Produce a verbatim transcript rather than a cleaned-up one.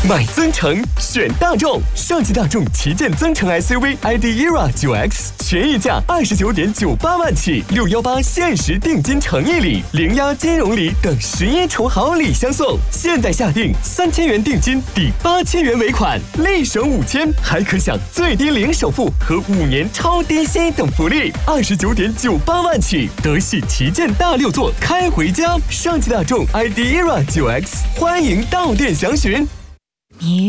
买增程选大众，上汽大众旗舰增程 S U V I D E R A 九 X 全溢价二十九点九八万起，六一八限时定金诚意礼、零押金融礼等十一重好礼相送。现在下定三千元定金抵八千元尾款，立省五千，还可享最低零首付和五年超低息等福利。二十九点九八万起，德系旗舰大六座开回家。上汽大众 I D E R A 九 X 欢迎到店详询。 你